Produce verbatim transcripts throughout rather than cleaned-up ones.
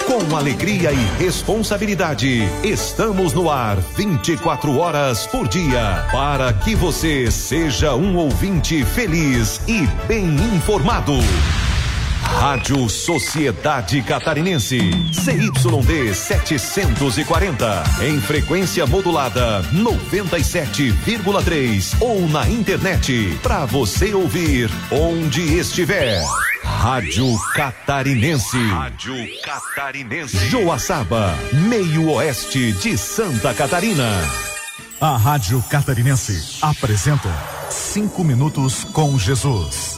Com alegria e responsabilidade, estamos no ar vinte e quatro horas por dia, para que você seja um ouvinte feliz e bem informado. Rádio Sociedade Catarinense, C Y D setecentos e quarenta, em frequência modulada noventa e sete vírgula três ou na internet, para você ouvir onde estiver. Rádio Catarinense. Rádio Catarinense. Joaçaba, meio oeste de Santa Catarina. A Rádio Catarinense apresenta Cinco Minutos com Jesus.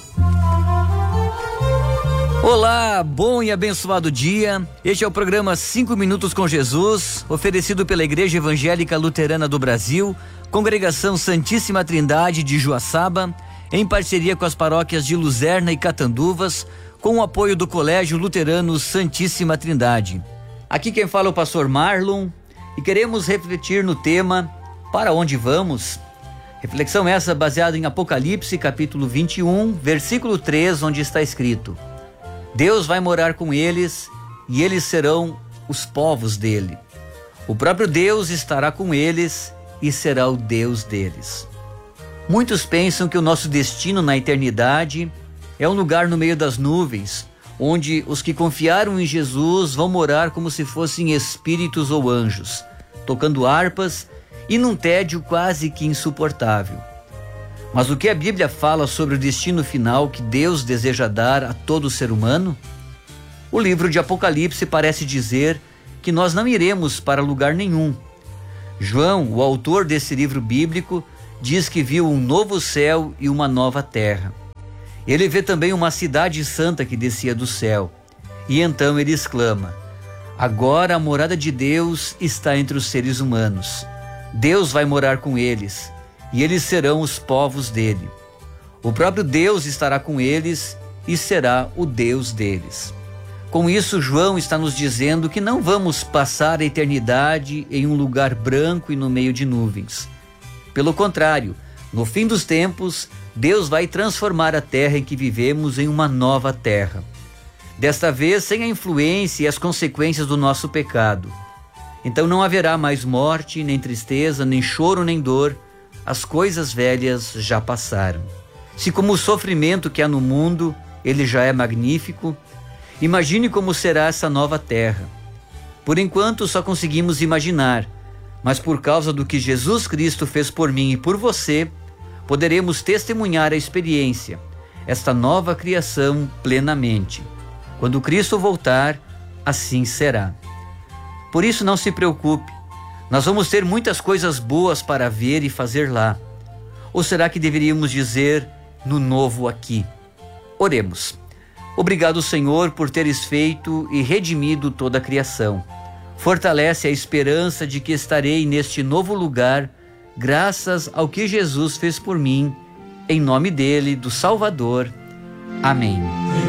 Olá, bom e abençoado dia. Este é o programa Cinco Minutos com Jesus, oferecido pela Igreja Evangélica Luterana do Brasil, Congregação Santíssima Trindade de Joaçaba, em parceria com as paróquias de Luzerna e Catanduvas, com o apoio do Colégio Luterano Santíssima Trindade. Aqui quem fala é o pastor Marlon e queremos refletir no tema Para onde vamos? Reflexão essa baseada em Apocalipse capítulo vinte e um, versículo três, onde está escrito: Deus vai morar com eles e eles serão os povos dele. O próprio Deus estará com eles e será o Deus deles. Muitos pensam que o nosso destino na eternidade é um lugar no meio das nuvens, onde os que confiaram em Jesus vão morar como se fossem espíritos ou anjos, tocando harpas e num tédio quase que insuportável. Mas o que a Bíblia fala sobre o destino final que Deus deseja dar a todo ser humano? O livro de Apocalipse parece dizer que nós não iremos para lugar nenhum. João, o autor desse livro bíblico, diz que viu um novo céu e uma nova terra. Ele vê também uma cidade santa que descia do céu. E então ele exclama: agora a morada de Deus está entre os seres humanos. Deus vai morar com eles e eles serão os povos dele. O próprio Deus estará com eles e será o Deus deles. Com isso, João está nos dizendo que não vamos passar a eternidade em um lugar branco e no meio de nuvens. Pelo contrário, no fim dos tempos, Deus vai transformar a terra em que vivemos em uma nova terra. Desta vez, sem a influência e as consequências do nosso pecado. Então não haverá mais morte, nem tristeza, nem choro, nem dor. As coisas velhas já passaram. Se como o sofrimento que há no mundo, ele já é magnífico, imagine como será essa nova terra. Por enquanto só conseguimos imaginar, mas por causa do que Jesus Cristo fez por mim e por você, poderemos testemunhar a experiência, esta nova criação plenamente. Quando Cristo voltar, assim será. Por isso não se preocupe. Nós vamos ter muitas coisas boas para ver e fazer lá. Ou será que deveríamos dizer no novo aqui? Oremos. Obrigado, Senhor, por teres feito e redimido toda a criação. Fortalece a esperança de que estarei neste novo lugar, graças ao que Jesus fez por mim, em nome dele, do Salvador. Amém.